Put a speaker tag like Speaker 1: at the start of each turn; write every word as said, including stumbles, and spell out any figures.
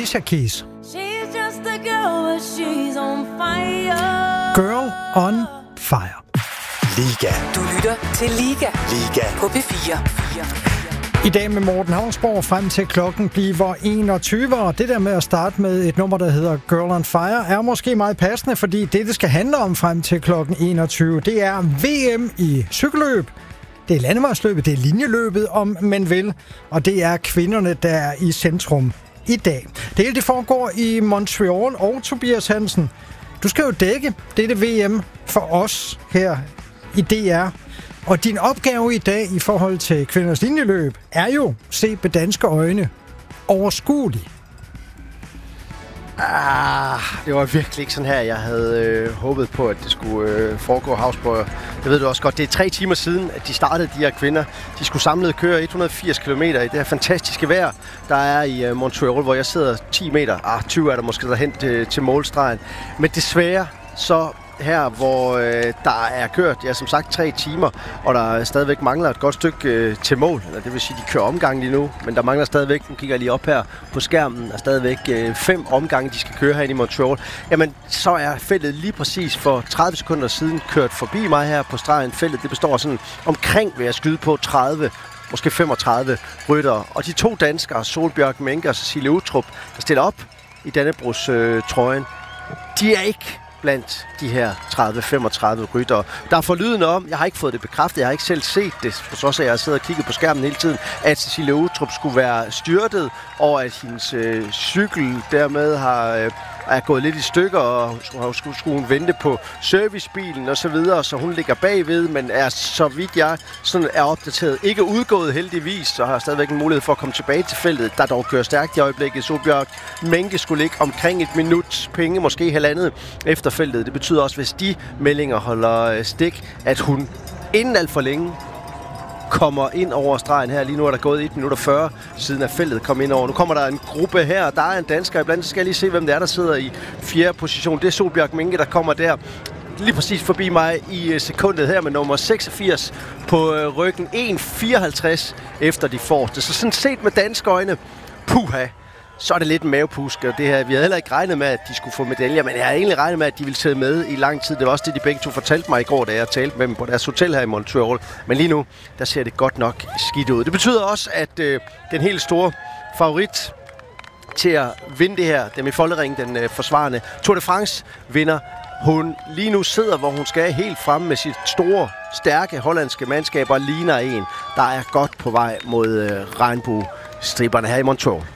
Speaker 1: Alicia Keys.
Speaker 2: She's just a girl, but she's on fire.
Speaker 1: Girl on Fire.
Speaker 3: Liga.
Speaker 4: Du lytter til Liga.
Speaker 3: Liga.
Speaker 4: På P fire.
Speaker 1: I dag med Morten Havnsborg frem til klokken bliver enogtyve, og det der med at starte med et nummer, der hedder Girl on Fire, er måske meget passende, fordi det, det skal handle om frem til klokken enogtyve, det er V M i cykelløb. Det er landevejsløbet, det er linjeløbet, om man vil, og det er kvinderne, der er i centrum i dag. Det hele det foregår i Montreal, og Tobias Hansen, du skal jo dække dette V M for os her i D R. Og din opgave i dag i forhold til kvinders linjeløb er jo, set med danske øjne, overskuelig.
Speaker 5: Ah, det var virkelig ikke sådan her, jeg havde øh, håbet på, at det skulle øh, foregå, Havsborg. Det ved du også godt. Det er tre timer siden, at de startede, de her kvinder. De skulle samlet køre et hundrede og firs kilometer i det her fantastiske vejr, der er i øh, Montreal, hvor jeg sidder ti meter. Ah, tyve er der måske derhen til, til målstregen. Men desværre så her, hvor øh, der er kørt, ja, som sagt, tre timer, og der stadigvæk mangler et godt stykke øh, til mål. Eller det vil sige, de kører omgang lige nu, men der mangler stadigvæk, nu kigger jeg lige op her på skærmen, der er stadigvæk øh, fem omgange, de skal køre her i Montreal. Jamen, så er feltet lige præcis for tredive sekunder siden kørt forbi mig her på stregen. Feltet, det består sådan omkring, vil jeg skyde på, tredive, måske femogtredive ryttere. Og de to danskere, Solbjørg Menke og Cecilie Utrup, der stiller op i Dannebrogs øh, trøjen, de er ikke blandt de her tredive femogtredive ryttere. Der er forlydende om, jeg har ikke fået det bekræftet, jeg har ikke selv set det, for så jeg har siddet og kigget på skærmen hele tiden, at Cecilie Utrup skulle være styrtet, og at hendes øh, cykel dermed har, øh, er gået lidt i stykker, og skulle, skulle, skulle hun vente på servicebilen og så videre, så hun ligger bagved, men er, så vidt jeg sådan er opdateret, ikke udgået heldigvis, så har stadigvæk en mulighed for at komme tilbage til feltet, der dog kører stærkt i øjeblikket. Solbjørg Menke skulle ligge omkring et minut penge, måske halvandet efter feltet. Det betyder også, hvis de meldinger holder stik, at hun inden alt for længe kommer ind over stregen her. Lige nu er der gået et minut og fyrre siden at feltet kom ind over. Nu kommer der en gruppe her, der er en dansker iblandt, så skal jeg lige se, hvem det er, der sidder i fjerde position. Det er Solbjørg Menke, der kommer der lige præcis forbi mig i sekundet her med nummer seksogfirs på ryggen. en fireoghalvtreds efter de forreste. Så sådan set med danske øjne, puha, så er det lidt en mavepusk, og det her, vi havde heller ikke regnet med, at de skulle få medaljer, men jeg havde egentlig regnet med, at de ville sidde med i lang tid. Det var også det, de begge to fortalte mig i går, da jeg talte med dem på deres hotel her i Montreal. Men lige nu, der ser det godt nok skidt ud. Det betyder også, at øh, den helt store favorit til at vinde det her, dem i Foldering, den øh, forsvarende Tour de France vinder, hun lige nu sidder, hvor hun skal helt fremme med sit store, stærke hollandske mandskab og ligner en, der er godt på vej mod øh, regnbuestriberne her i Montreal.